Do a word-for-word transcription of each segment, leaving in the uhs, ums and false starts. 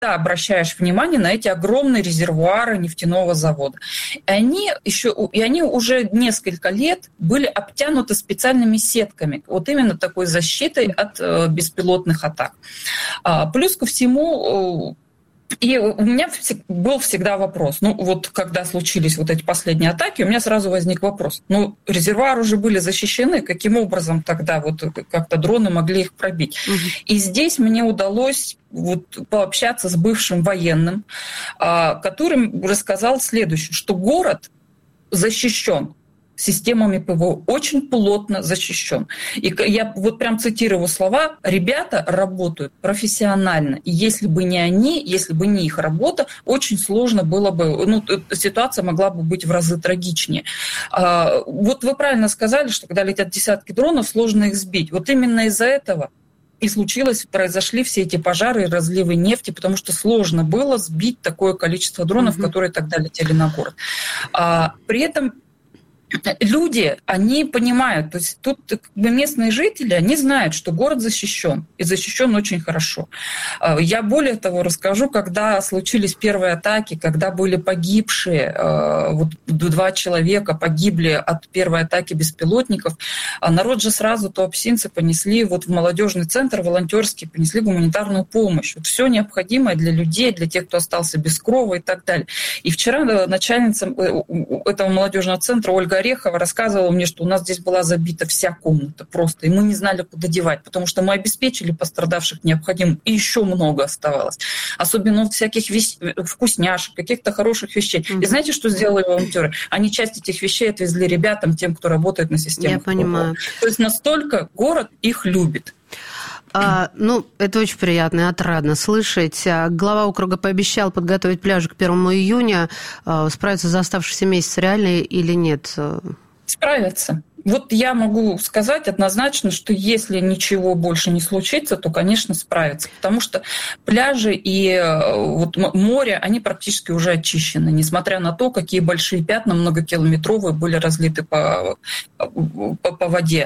обращаешь внимание на эти огромные резервуары нефтяного завода. И они, еще, и они уже несколько лет были обтянуты специальными сетками, вот именно такой защитой от э, беспилотных атак. А, плюс ко всему... И у меня был всегда вопрос, ну вот когда случились вот эти последние атаки, у меня сразу возник вопрос, ну резервуары уже были защищены, каким образом тогда вот как-то дроны могли их пробить? Угу. И здесь мне удалось вот пообщаться с бывшим военным, который рассказал следующее, что город защищен системами ПВО, очень плотно защищен. И я вот прям цитирую слова, ребята работают профессионально. И если бы не они, если бы не их работа, очень сложно было бы, ну, ситуация могла бы быть в разы трагичнее. А, вот вы правильно сказали, что когда летят десятки дронов, сложно их сбить. Вот именно из-за этого и случилось, произошли все эти пожары и разливы нефти, потому что сложно было сбить такое количество дронов, угу. которые тогда летели на город. А, при этом люди, они понимают, то есть тут как бы местные жители, они знают, что город защищен, и защищен очень хорошо. Я более того расскажу, когда случились первые атаки, когда были погибшие, вот два человека погибли от первой атаки беспилотников, народ же сразу туапсинцы понесли вот в молодежный центр волонтерский, понесли гуманитарную помощь. Вот все необходимое для людей, для тех, кто остался без крова и так далее. И вчера начальница этого молодежного центра Ольга Орехова рассказывала мне, что у нас здесь была забита вся комната просто, и мы не знали, куда девать, потому что мы обеспечили пострадавших необходимым, и еще много оставалось. Особенно всяких весь... вкусняшек, каких-то хороших вещей. Mm-hmm. И знаете, что сделали волонтеры? Они часть этих вещей отвезли ребятам, тем, кто работает на системе. Я понимаю. То есть настолько город их любит. А, ну, это очень приятно и отрадно слышать. Глава округа пообещал подготовить пляжи к первому июня. Справиться за оставшийся месяц реально или нет? Справятся. Вот я могу сказать однозначно, что если ничего больше не случится, то, конечно, справятся. Потому что пляжи и вот море, они практически уже очищены, несмотря на то, какие большие пятна многокилометровые были разлиты по, по, по воде.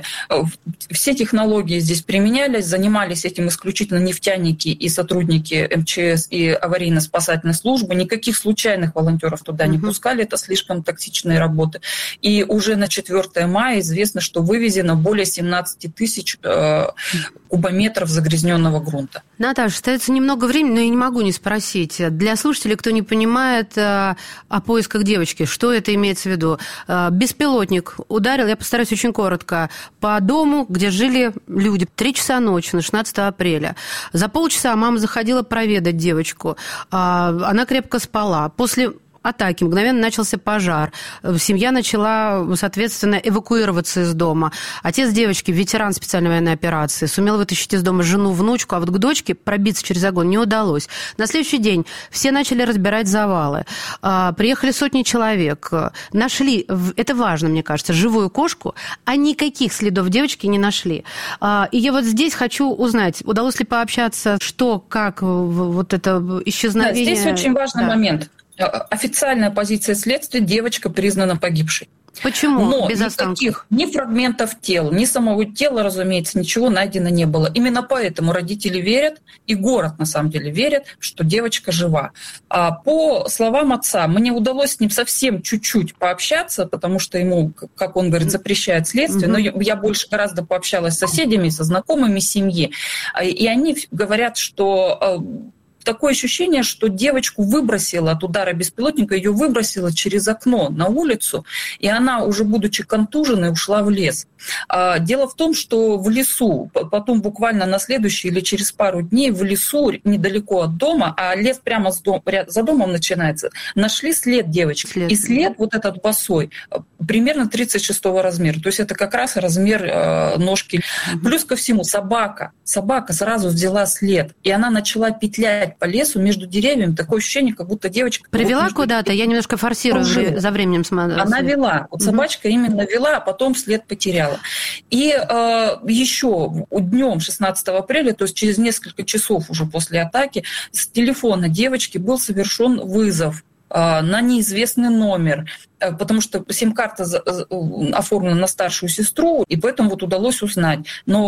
Все технологии здесь применялись, занимались этим исключительно нефтяники и сотрудники эм че эс и аварийно-спасательной службы. Никаких случайных волонтеров туда не пускали, это слишком токсичные работы. И уже на четвёртое мая известно, что вывезено более семнадцать тысяч э, кубометров загрязненного грунта. Наташа, остается немного времени, но я не могу не спросить. Для слушателей, кто не понимает э, о поисках девочки, что это имеется в виду? Э, беспилотник ударил, я постараюсь очень коротко, по дому, где жили люди. Три часа ночи на шестнадцатое апреля. За полчаса мама заходила проведать девочку. Э, она крепко спала. После атаки, мгновенно начался пожар. Семья начала, соответственно, эвакуироваться из дома. Отец девочки, ветеран специальной военной операции, сумел вытащить из дома жену, внучку, а вот к дочке пробиться через огонь не удалось. На следующий день все начали разбирать завалы. Приехали сотни человек. Нашли, это важно, мне кажется, живую кошку, а никаких следов девочки не нашли. И я вот здесь хочу узнать, удалось ли пообщаться, что, как вот это исчезновение... Да, здесь очень важный да. момент. Официальная позиция следствия – девочка признана погибшей. Почему? Но без никаких ни фрагментов тел, ни самого тела, разумеется, ничего найдено не было. Именно поэтому родители верят, и город на самом деле верит, что девочка жива. А по словам отца, мне удалось с ним совсем чуть-чуть пообщаться, потому что ему, как он говорит, запрещает следствие, mm-hmm. но я больше гораздо пообщалась с соседями, со знакомыми семьи, и они говорят, что... Такое ощущение, что девочку выбросило от удара беспилотника, ее выбросило через окно на улицу, и она, уже будучи контуженной, ушла в лес. Дело в том, что в лесу, потом буквально на следующий или через пару дней в лесу, недалеко от дома, а лес прямо за домом начинается, нашли след девочки. След. И след вот этот босой примерно тридцать шестого размера. То есть это как раз размер ножки. Mm-hmm. Плюс ко всему собака. Собака сразу взяла след, и она начала петлять по лесу между деревьями. Такое ощущение, как будто девочка... Привела вот куда-то? Я немножко форсирую Пожила. за временем. Смотрю. Она вела. Вот угу. собачка именно вела, а потом след потеряла. И э, еще днем шестнадцатого апреля, то есть через несколько часов уже после атаки, с телефона девочки был совершен вызов э, на неизвестный номер, э, потому что сим-карта оформлена на старшую сестру, и поэтому вот удалось узнать. Но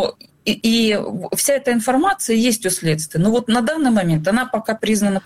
и, и вся эта информация есть у следствия. Но вот на данный момент она пока признана